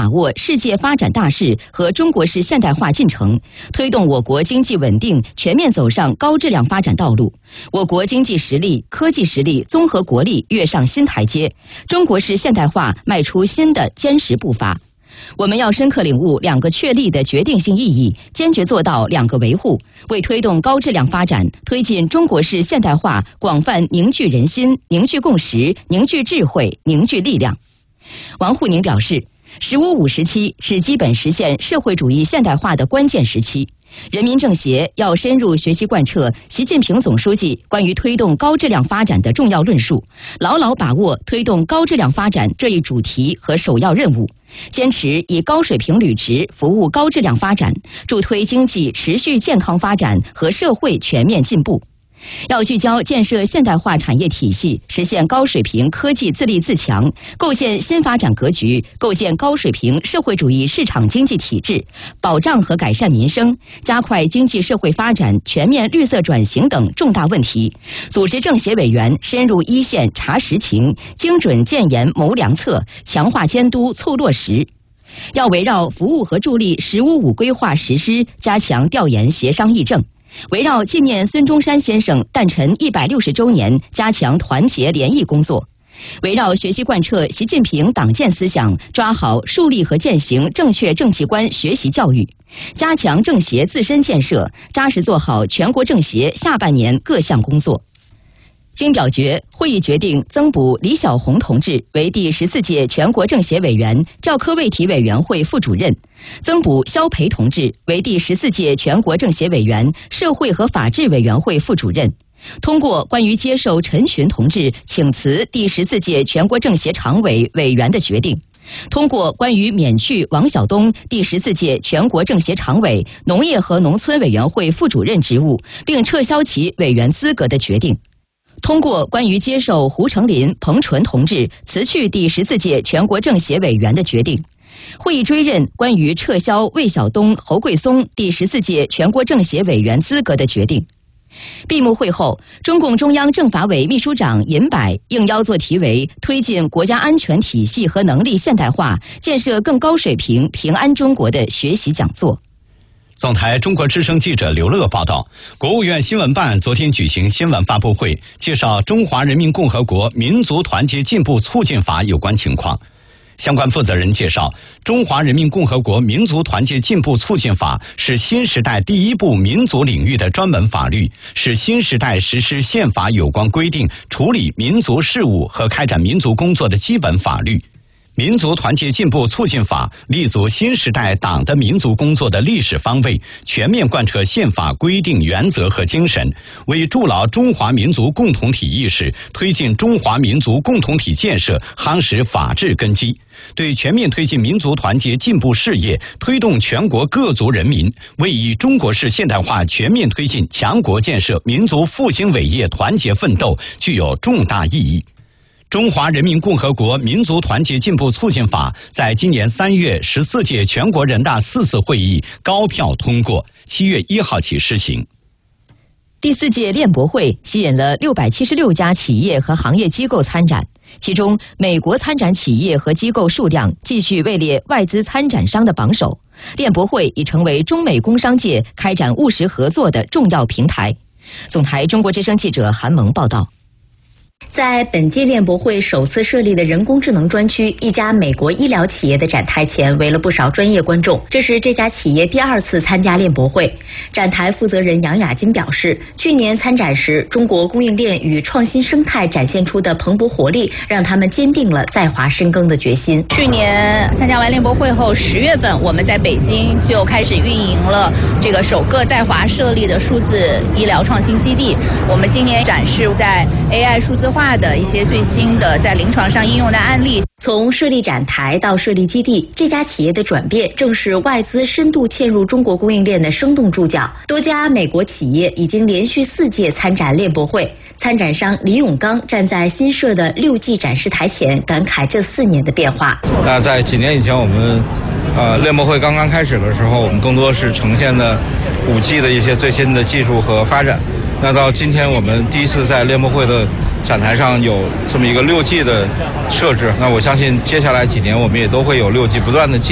把握世界发展大势和中国式现代化进程，推动我国经济稳定全面走上高质量发展道路。我国经济实力、科技实力、综合国力跃上新台阶，中国式现代化迈出新的坚实步伐。我们要深刻领悟两个确立的决定性意义，坚决做到两个维护，为推动高质量发展、推进中国式现代化广泛凝聚人心、凝聚共识、凝聚智慧、凝聚力量。王沪宁表示，“15+5”时期是基本实现社会主义现代化的关键时期。人民政协要深入学习贯彻习近平总书记关于推动高质量发展的重要论述，牢牢把握推动高质量发展这一主题和首要任务，坚持以高水平履职服务高质量发展，助推经济持续健康发展和社会全面进步。要聚焦建设现代化产业体系，实现高水平科技自立自强，构建新发展格局，构建高水平社会主义市场经济体制，保障和改善民生，加快经济社会发展全面绿色转型等重大问题，组织政协委员深入一线查实情，精准建言谋良策，强化监督促落实。要围绕服务和助力“15+5”规划实施，加强调研协商议政。围绕纪念孙中山先生诞辰160周年，加强团结联谊工作；围绕学习贯彻习近平党建思想，抓好树立和践行正确政绩观学习教育，加强政协自身建设，扎实做好全国政协下半年各项工作。经表决，会议决定增补李小红同志为第14届全国政协委员、教科卫体委员会副主任，增补肖培同志为第14届全国政协委员、社会和法制委员会副主任。通过关于接受陈群同志请辞第14届全国政协常委委员的决定。通过关于免去王晓东第14届全国政协常委、农业和农村委员会副主任职务，并撤销其委员资格的决定。通过关于接受胡成林、彭纯同志辞去第14届全国政协委员的决定。会议追认关于撤销魏晓东、侯桂松第14届全国政协委员资格的决定。闭幕会后，中共中央政法委秘书长尹柏应邀作题为“推进国家安全体系和能力现代化，建设更高水平平安中国”的学习讲座。 总台中国之声记者刘乐报道，国务院新闻办昨天举行新闻发布会，介绍《中华人民共和国民族团结进步促进法》有关情况。相关负责人介绍，《中华人民共和国民族团结进步促进法》是新时代第一部民族领域的专门法律，是新时代实施宪法有关规定、处理民族事务和开展民族工作的基本法律。民族团结进步促进法立足新时代党的民族工作的历史方位，全面贯彻宪法规定原则和精神，为筑牢中华民族共同体意识，推进中华民族共同体建设夯实法治根基，对全面推进民族团结进步事业，推动全国各族人民为以中国式现代化全面推进强国建设民族复兴伟业团结奋斗具有重大意义。中华人民共和国民族团结进步促进法在今年3月14届全国人大4次会议高票通过，7月1号起施行。 第4届链博会吸引了676家企业和行业机构参展，其中美国参展企业和机构数量继续位列外资参展商的榜首。链博会已成为中美工商界开展务实合作的重要平台。总台中国之声记者韩萌报道。 在本届链博会首次设立的人工智能专区，一家美国医疗企业的展台前围了不少专业观众。这是这家企业第2次参加链博会。展台负责人杨雅金表示，去年参展时，中国供应链与创新生态展现出的蓬勃活力，让他们坚定了在华深耕的决心。 去年参加完链博会后，10月份我们在北京就开始运营了这个首个在华设立的数字医疗创新基地。我们今年展示在 AI 数字化的一些最新的在临床上应用的案例。 从设立展台到设立基地，这家企业的转变正是外资深度嵌入中国供应链的生动注脚。多家美国企业已经连续4届参展链博会。参展商李永刚站在新设的6G 展示台前，感慨这4年的变化。 那在几年以前，我们链博会刚刚开始的时候，我们更多是呈现的5G 的一些最新的技术和发展。那到今天，我们第一次在链博会的展台上有这么一个6G 的设置。那我相信接下来几年，我们也都会有6G 不断的